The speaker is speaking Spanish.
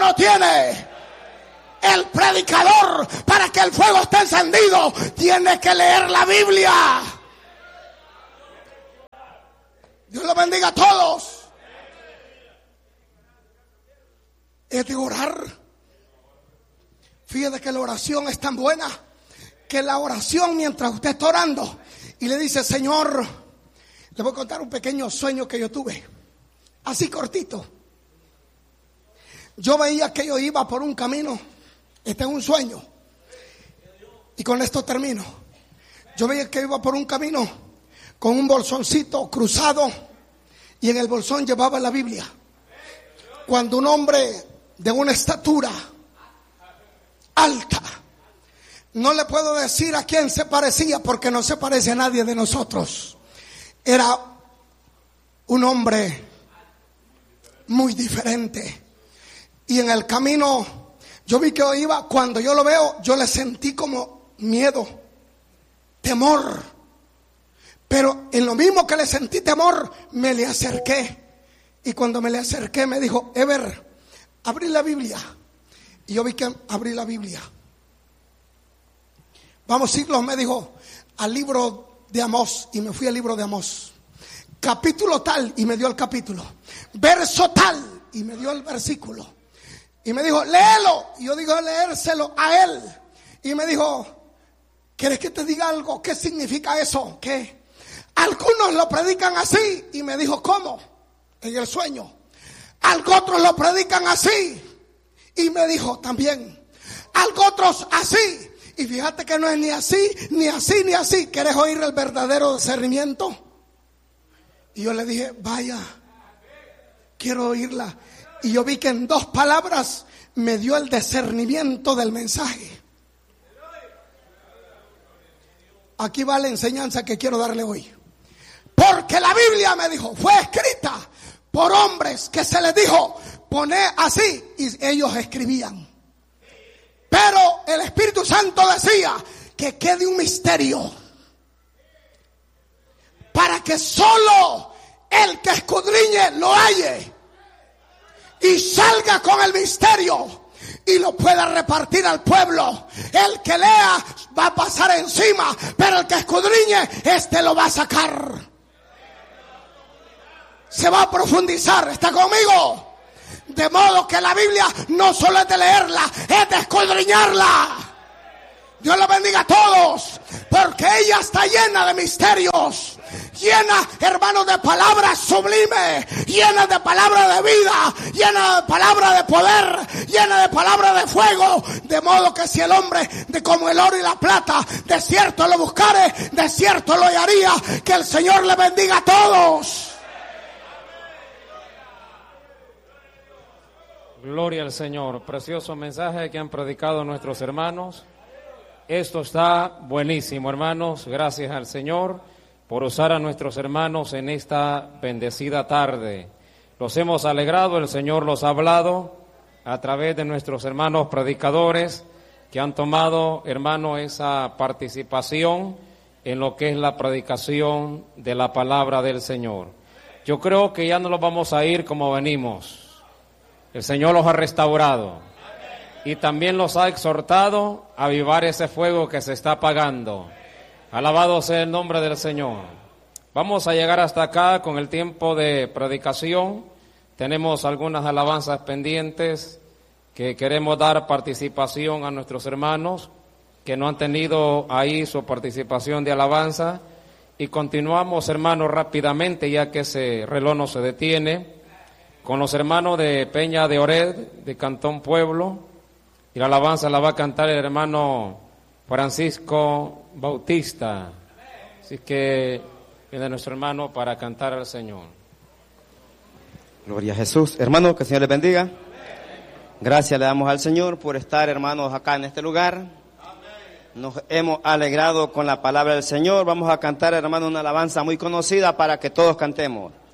lo tiene. El predicador, para que el fuego esté encendido, tiene que leer la Biblia. Dios los bendiga a todos. Es de orar. Fíjate que la oración es tan buena, que la oración, mientras usted está orando y le dice: Señor, le voy a contar un pequeño sueño que yo tuve, así cortito. Yo veía que yo iba por un camino. Este es un sueño, y con esto termino. Yo veía que iba por un camino con un bolsoncito cruzado, y en el bolsón llevaba la Biblia. Cuando un hombre de una estatura alta, no le puedo decir a quién se parecía, porque no se parece a nadie de nosotros, era un hombre muy diferente. Y en el camino yo vi que iba, cuando yo lo veo, yo le sentí como miedo, temor. Pero en lo mismo que le sentí temor, me le acerqué. Y cuando me le acerqué, me dijo: Ever, abrí la Biblia. Y yo vi que abrí la Biblia. Vamos a irnos, me dijo, al libro de Amós. Y me fui al libro de Amós. Capítulo tal, y me dio el capítulo. Verso tal, y me dio el versículo. Y me dijo: léelo. Y yo digo leérselo a él. Y me dijo: ¿quieres que te diga algo? ¿Qué significa eso? ¿Qué? Algunos lo predican así. Y me dijo: ¿cómo? En el sueño. Otros lo predican así. Y me dijo también: otros así. Y fíjate que no es ni así, ni así, ni así. ¿Quieres oír el verdadero discernimiento? Y yo le dije: vaya, quiero oírla. Y yo vi que en 2 palabras me dio el discernimiento del mensaje. Aquí va la enseñanza que quiero darle hoy. Porque la Biblia, me dijo, fue escrita por hombres que se les dijo: poné así, y ellos escribían. Pero el Espíritu Santo decía que quede un misterio, para que solo el que escudriñe lo halle y salga con el misterio y lo pueda repartir al pueblo. El que lea va a pasar encima, pero el que escudriñe, este lo va a sacar. Se va a profundizar. ¿Está conmigo? De modo que la Biblia no solo es de leerla, es de escudriñarla. Dios la bendiga a todos, porque ella está llena de misterios. Llena, hermanos, de palabras sublimes, llena de palabras de vida, llena de palabras de poder, llena de palabras de fuego. De modo que si el hombre, de como el oro y la plata, de cierto lo buscare, de cierto lo hallaría. Que el Señor le bendiga a todos. Gloria al Señor. Precioso mensaje que han predicado nuestros hermanos. Esto está buenísimo, hermanos. Gracias al Señor por usar a nuestros hermanos en esta bendecida tarde. Los hemos alegrado, el Señor los ha hablado a través de nuestros hermanos predicadores que han tomado, hermano, esa participación en lo que es la predicación de la palabra del Señor. Yo creo que ya no los vamos a ir como venimos. El Señor los ha restaurado y también los ha exhortado a avivar ese fuego que se está apagando. Alabado sea el nombre del Señor. Vamos a llegar hasta acá con el tiempo de predicación. Tenemos algunas alabanzas pendientes que queremos dar participación a nuestros hermanos que no han tenido ahí su participación de alabanza. Y continuamos, hermanos, rápidamente, ya que ese reloj no se detiene, con los hermanos de Peña de Ored, de Cantón Pueblo, y la alabanza la va a cantar el hermano Francisco Bautista. Así que viene nuestro hermano para cantar al Señor. Gloria a Jesús. Hermanos, que el Señor les bendiga. Gracias le damos al Señor por estar, hermanos, acá en este lugar. Nos hemos alegrado con la palabra del Señor. Vamos a cantar, hermanos, una alabanza muy conocida para que todos cantemos.